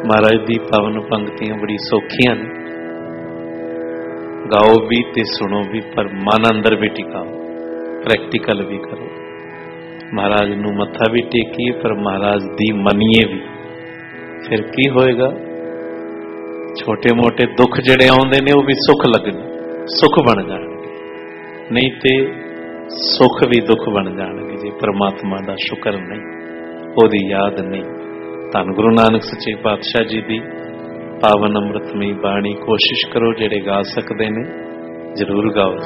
महाराज दी पावन पंक्तियां बड़ी सौखियां ने, गाओ भी ते सुनो भी, पर मन अंदर भी टिकाओ, प्रैक्टिकल भी करो। महाराज नू मत्था भी टेकीए पर महाराज दी मनीए भी, फिर की होएगा? छोटे मोटे दुख जिहड़े आउंदे ने वो भी सुख लगने, सुख बन जाणगे, नहीं ते सुख भी दुख बन जाणगे जी परमात्मा दा शुक्र नहीं, ओदी याद नहीं। धन गुरु नानक सच्चे पातशाह जी दी पावन अमृतमयी बाणी कोशिश करो, जिहड़े गा सकदे ने जरूर गाओ।